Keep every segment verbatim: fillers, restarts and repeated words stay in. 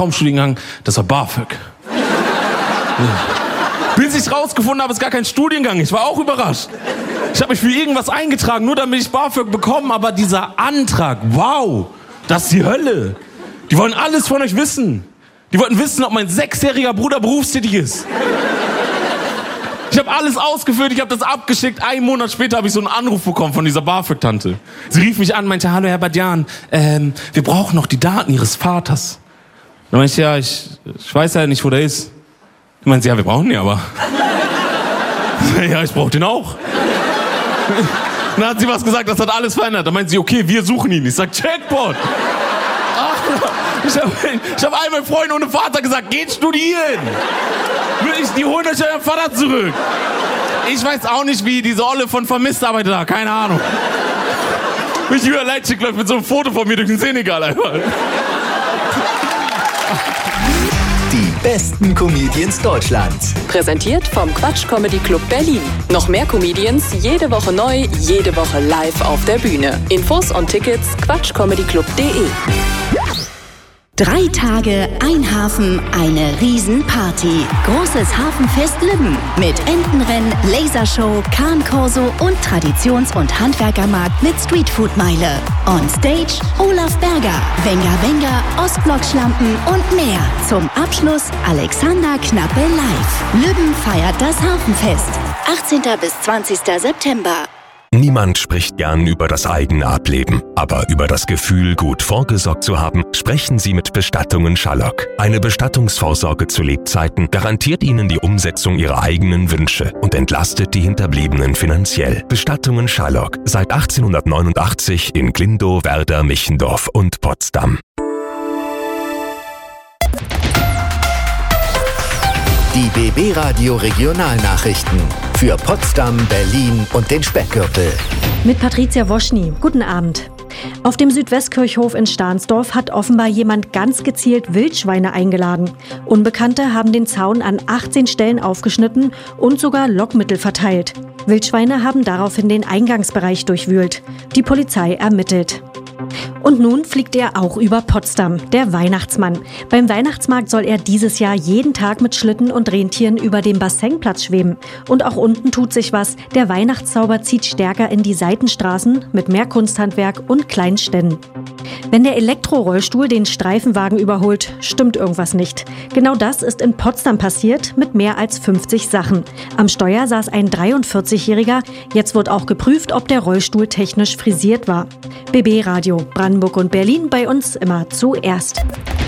Traumstudiengang, das war BAföG. Ja. Bis ich rausgefunden habe, es ist gar kein Studiengang. Ich war auch überrascht. Ich habe mich für irgendwas eingetragen, nur damit ich BAföG bekomme. Aber dieser Antrag, wow, das ist die Hölle. Die wollen alles von euch wissen. Die wollten wissen, ob mein sechsjähriger Bruder berufstätig ist. Ich habe alles ausgefüllt, ich habe das abgeschickt. Einen Monat später habe ich so einen Anruf bekommen von dieser BAföG-Tante. Sie rief mich an, meinte, hallo Herr Badian, ähm, wir brauchen noch die Daten Ihres Vaters. Dann meinte ich, ja, ich, ich weiß ja nicht, wo der ist. Dann meinte sie, ja, wir brauchen ihn aber. Ja, ich brauche den auch. Dann hat sie was gesagt, das hat alles verändert. Dann meinte sie, okay, wir suchen ihn. Ich sag, Checkpoint. Ich habe hab all meinen Freunden ohne Vater gesagt, geht studieren. Ich, die holen euch euren Vater zurück. Ich weiß auch nicht, wie diese Olle von Vermisst arbeitet da, keine Ahnung. Mich über Leipzig läuft mit so einem Foto von mir durch den Senegal einfach. Die besten Comedians Deutschlands. Präsentiert vom Quatsch Comedy Club Berlin. Noch mehr Comedians, jede Woche neu, jede Woche live auf der Bühne. Infos und Tickets quatschcomedyclub punkt de. Drei Tage, ein Hafen, eine Riesenparty. Großes Hafenfest Lübben mit Entenrennen, Lasershow, Kahnkorso und Traditions- und Handwerkermarkt mit Streetfood-Meile. On Stage Olaf Berger, Wenger Wenger, Ostblock-Schlampen und mehr. Zum Abschluss Alexander Knappe live. Lübben feiert das Hafenfest. achtzehnten bis zwanzigsten September. Niemand spricht gern über das eigene Ableben, aber über das Gefühl, gut vorgesorgt zu haben, sprechen Sie mit Bestattungen Schallock. Eine Bestattungsvorsorge zu Lebzeiten garantiert Ihnen die Umsetzung Ihrer eigenen Wünsche und entlastet die Hinterbliebenen finanziell. Bestattungen Schallock, seit achtzehnhundertneunundachtzig in Glindow, Werder, Michendorf und Potsdam. Die B B Radio Regionalnachrichten für Potsdam, Berlin und den Speckgürtel. Mit Patricia Woschny. Guten Abend. Auf dem Südwestkirchhof in Stahnsdorf hat offenbar jemand ganz gezielt Wildschweine eingeladen. Unbekannte haben den Zaun an achtzehn Stellen aufgeschnitten und sogar Lockmittel verteilt. Wildschweine haben daraufhin den Eingangsbereich durchwühlt. Die Polizei ermittelt. Und nun fliegt er auch über Potsdam, der Weihnachtsmann. Beim Weihnachtsmarkt soll er dieses Jahr jeden Tag mit Schlitten und Rentieren über dem Bassenplatz schweben. Und auch unten tut sich was. Der Weihnachtszauber zieht stärker in die Seitenstraßen mit mehr Kunsthandwerk und kleinen Ständen. Wenn der Elektrorollstuhl den Streifenwagen überholt, stimmt irgendwas nicht. Genau das ist in Potsdam passiert mit mehr als fünfzig Sachen. Am Steuer saß ein dreiundvierzigjähriger. Jetzt wird auch geprüft, ob der Rollstuhl technisch frisiert war. B B Radio, Brandenburg und Berlin, bei uns immer zuerst.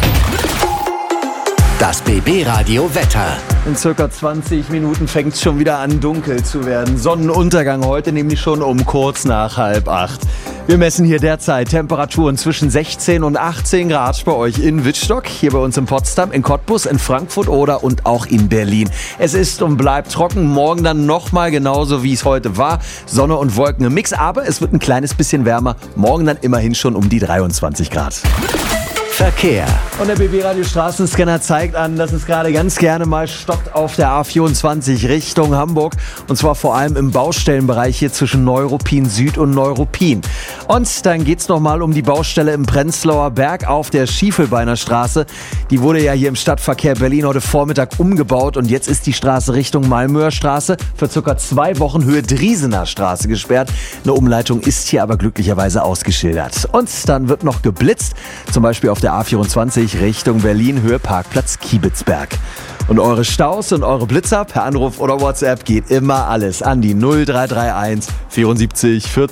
Das B B Radio Wetter. In circa zwanzig Minuten fängt es schon wieder an, dunkel zu werden. Sonnenuntergang heute nämlich schon um kurz nach halb acht. Wir messen hier derzeit Temperaturen zwischen sechzehn und achtzehn Grad bei euch in Wittstock, hier bei uns in Potsdam, in Cottbus, in Frankfurt oder und auch in Berlin. Es ist und bleibt trocken, morgen dann nochmal genauso wie es heute war. Sonne und Wolken im Mix, aber es wird ein kleines bisschen wärmer. Morgen dann immerhin schon um die dreiundzwanzig Grad. Verkehr. Und der B B Radio Straßenscanner zeigt an, dass es gerade ganz gerne mal stockt auf der A vierundzwanzig Richtung Hamburg. Und zwar vor allem im Baustellenbereich hier zwischen Neuruppin Süd und Neuruppin. Und dann geht's nochmal um die Baustelle im Prenzlauer Berg auf der Schiefelbeiner Straße. Die wurde ja hier im Stadtverkehr Berlin heute Vormittag umgebaut. Und jetzt ist die Straße Richtung Malmöer Straße für circa zwei Wochen Höhe Driesener Straße gesperrt. Eine Umleitung ist hier aber glücklicherweise ausgeschildert. Und dann wird noch geblitzt, zum Beispiel auf der A vierundzwanzig Richtung Berlin, Höhe Parkplatz Kiebitzberg. Und eure Staus und eure Blitzer per Anruf oder WhatsApp geht immer alles an die null drei drei eins vierundsiebzig vierzig